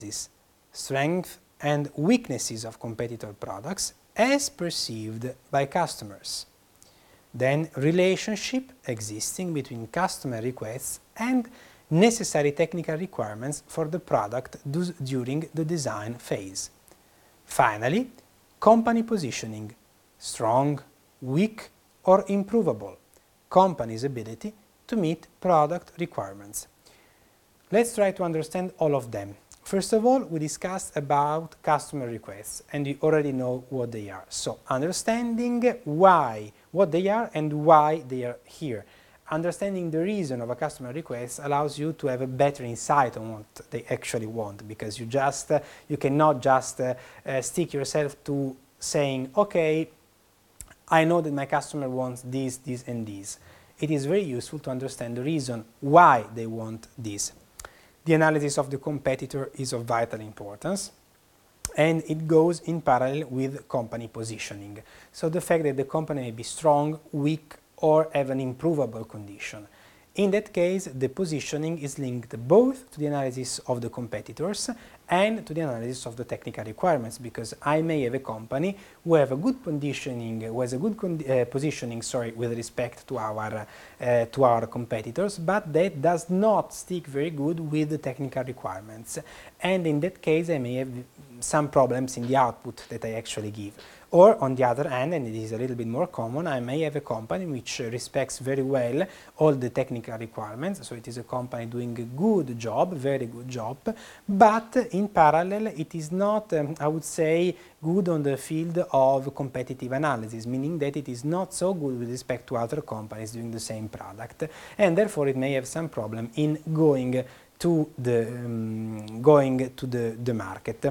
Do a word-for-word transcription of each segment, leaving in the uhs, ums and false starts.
strengths and weaknesses of competitor products as perceived by customers. Then relationship existing between customer requests and necessary technical requirements for the product during the design phase. Finally, company positioning, strong, weak or improvable, company's ability to meet product requirements. Let's try to understand all of them. First of all, we discussed about customer requests and you already know what they are. So understanding why, what they are and why they are here. Understanding the reason of a customer request allows you to have a better insight on what they actually want, because you just uh, you cannot just uh, uh, stick yourself to saying, okay, I know that my customer wants this, this and this. It is very useful to understand the reason why they want this. The analysis of the competitor is of vital importance, and it goes in parallel with company positioning. So the fact that the company may be strong, weak, or have an improvable condition. In that case, the positioning is linked both to the analysis of the competitors and to the analysis of the technical requirements, because I may have a company who have a good conditioning, who has a good con uh, positioning, sorry, with respect to our uh, to our competitors, but that does not stick very good with the technical requirements. And in that case, I may have some problems in the output that I actually give. Or on the other hand, and it is a little bit more common, I may have a company which respects very well all the technical requirements, so it is a company doing a good job, very good job, but in parallel it is not, um, I would say, good on the field of competitive analysis, meaning that it is not so good with respect to other companies doing the same product, and therefore it may have some problem in going to the, um, going to the, the market.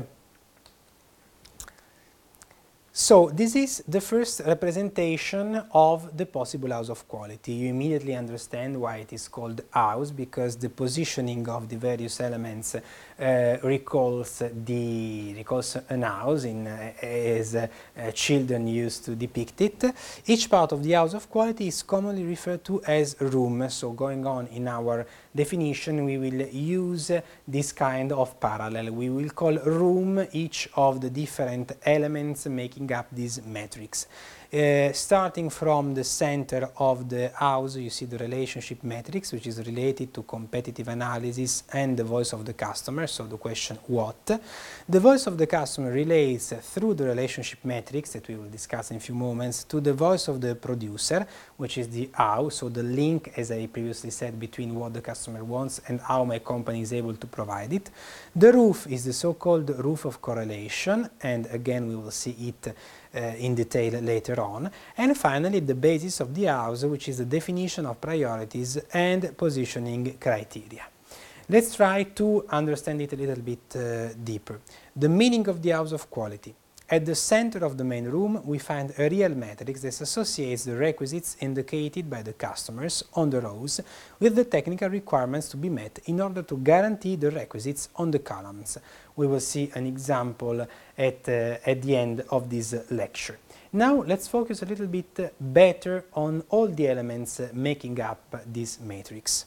So this is the first representation of the possible house of quality. You immediately understand why it is called house, because the positioning of the various elements uh, recalls the recalls an house in uh, as uh, children used to depict it. Each part of the house of quality is commonly referred to as room. So going on in our definition, we will use this kind of parallel. We will call room each of the different elements making up this matrix. Uh, starting from the center of the house, you see the relationship matrix, which is related to competitive analysis and the voice of the customer, so the question what. The voice of the customer relates through the relationship matrix that we will discuss in a few moments to the voice of the producer, which is the how, so the link, as I previously said, between what the customer wants and how my company is able to provide it. The roof is the so-called roof of correlation, and again we will see it uh, in detail later on. And finally, the basis of the house, which is the definition of priorities and positioning criteria. Let's try to understand it a little bit uh, deeper. The meaning of the house of quality. At the center of the main room, we find a real matrix that associates the requisites indicated by the customers on the rows with the technical requirements to be met in order to guarantee the requisites on the columns. We will see an example at, uh, at the end of this lecture. Now let's focus a little bit better on all the elements making up this matrix.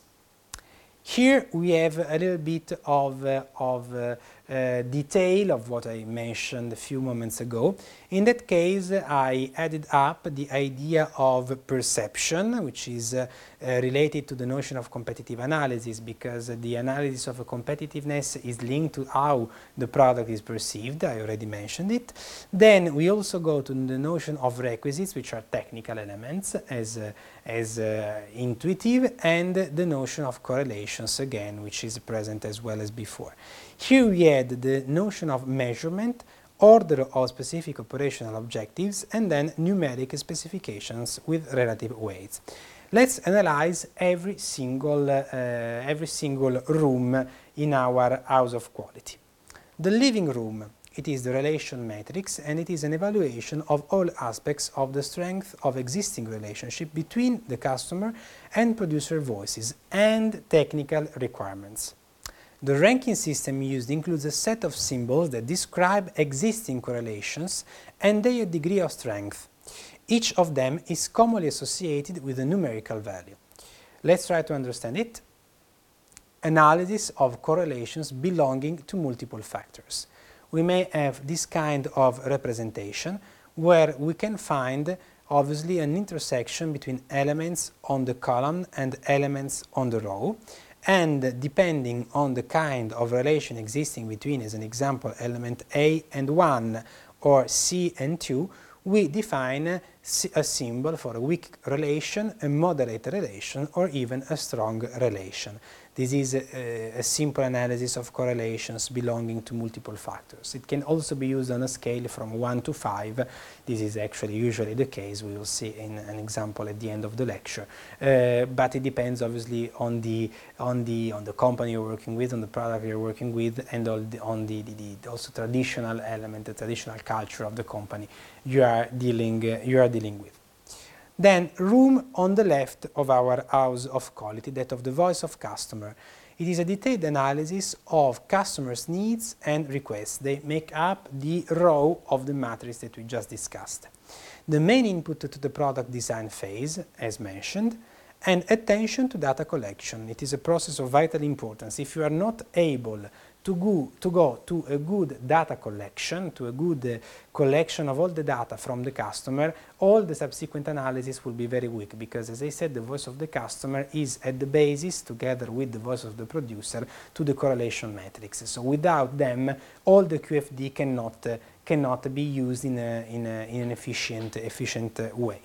Here we have a little bit of, uh, of uh, uh, detail of what I mentioned a few moments ago. In that case, I added up the idea of perception, which is uh, uh, related to the notion of competitive analysis, because the analysis of a competitiveness is linked to how the product is perceived. I already mentioned it. Then we also go to the notion of requisites, which are technical elements, as, uh, as uh, intuitive, and the notion of correlations, again, which is present as well as before. Here we add the notion of measurement, order of specific operational objectives, and then numeric specifications with relative weights. Let's analyze every single, uh, every single room in our house of quality. The living room, it is the relation matrix, and it is an evaluation of all aspects of the strength of existing relationship between the customer and producer voices and technical requirements. The ranking system used includes a set of symbols that describe existing correlations and their degree of strength. Each of them is commonly associated with a numerical value. Let's try to understand it. analysis of correlations belonging to multiple factors. We may have this kind of representation where we can find obviously an intersection between elements on the column and elements on the row, and depending on the kind of relation existing between, as an example, element A and one or C and two, we define a symbol for a weak relation, a moderate relation, or even a strong relation. This is a, a simple analysis of correlations belonging to multiple factors. It can also be used on a scale from one to five. This is actually usually the case. We will see in an example at the end of the lecture. Uh, but it depends obviously on the on the on the company you're working with, on the product you're working with, and on the, on the, the, the also traditional element, the traditional culture of the company you are dealing uh, you are dealing with. Then, room on the left of our house of quality, that of the voice of customer. It is a detailed analysis of customers' needs and requests. They make up the row of the matrix that we just discussed. The main input to the product design phase, as mentioned, and attention to data collection. It is a process of vital importance. If you are not able to go to, go to a good data collection, to a good uh, collection of all the data from the customer, all the subsequent analysis will be very weak, because, as I said, the voice of the customer is at the basis, together with the voice of the producer, to the correlation matrix. So without them, all the Q F D cannot, uh, cannot be used in, a, in, a, in an efficient, efficient uh, way.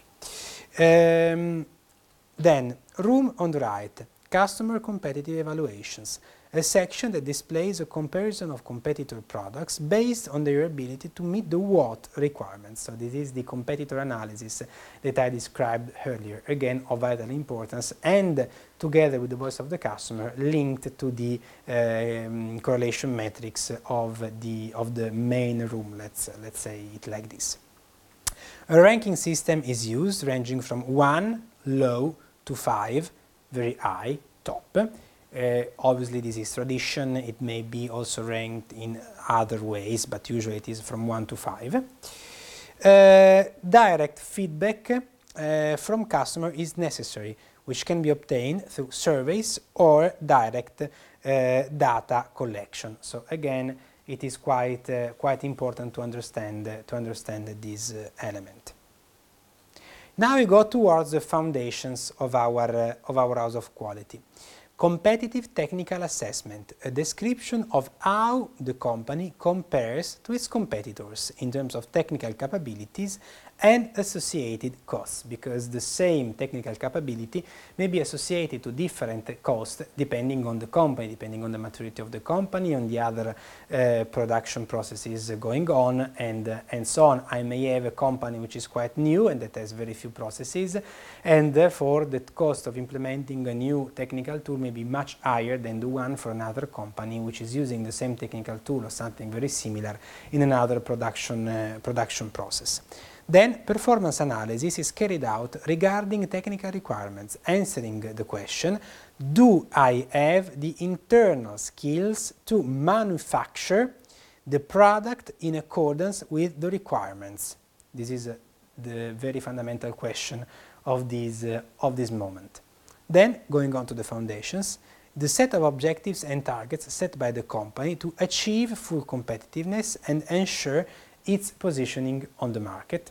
Um, then, room on the right, customer competitive evaluations. A section that displays a comparison of competitor products based on their ability to meet the what requirements. So this is the competitor analysis that I described earlier, again of vital importance, and together with the voice of the customer linked to the um, correlation matrix of the, of the main room, let's, let's say it like this. A ranking system is used ranging from one, low, to five, very high, top. Uh, obviously this is tradition, it may be also ranked in other ways, but usually it is from one to five. Uh, direct feedback uh, from customer is necessary, which can be obtained through surveys or direct uh, data collection. So again, it is quite, uh, quite important to understand, uh, to understand this uh, element. Now we go towards the foundations of our, uh, of our house of quality. Competitive technical assessment, a description of how the company compares to its competitors in terms of technical capabilities and associated costs, because the same technical capability may be associated to different costs depending on the company, depending on the maturity of the company, on the other uh, production processes going on, and, uh, and so on. I may have a company which is quite new and that has very few processes, and therefore the cost of implementing a new technical tool may be much higher than the one for another company which is using the same technical tool or something very similar in another production, uh, production process. Then, performance analysis is carried out regarding technical requirements, answering the question, do I have the internal skills to manufacture the product in accordance with the requirements? This is uh, the very fundamental question of this, uh, of this moment. Then, going on to the foundations, the set of objectives and targets set by the company to achieve full competitiveness and ensure its positioning on the market,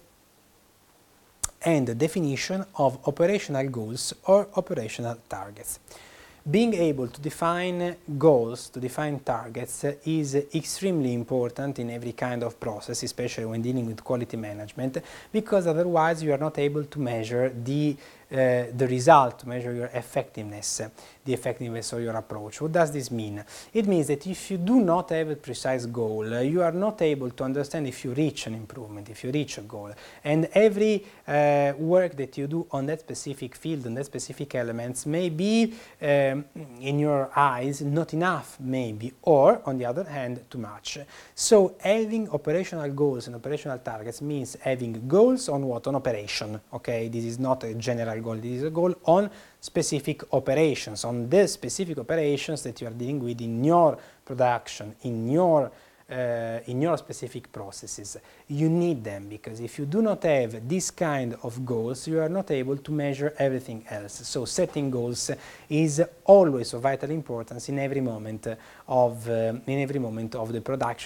and the definition of operational goals or operational targets. Being able to define goals, to define targets, is extremely important in every kind of process, especially when dealing with quality management, because otherwise you are not able to measure the Uh, the result, to measure your effectiveness, uh, the effectiveness of your approach. What does this mean? It means that if you do not have a precise goal, uh, you are not able to understand if you reach an improvement, if you reach a goal. And every uh, work that you do on that specific field, on that specific elements, may be, um, in your eyes, not enough, maybe, or, on the other hand, too much. So having operational goals and operational targets means having goals on what? On operation, okay? This is not a general goal, this is a goal on specific operations, on the specific operations that you are dealing with in your production, in your uh, in your specific processes. You need them, because if you do not have this kind of goals, you are not able to measure everything else. So setting goals is always of vital importance in every moment of, uh, in every moment of the production